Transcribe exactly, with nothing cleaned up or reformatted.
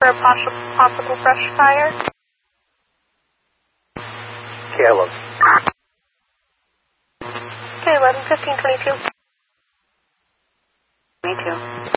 for a possible, possible brush fire. Caleb. Okay, eleven fifteen twenty-two. Me too.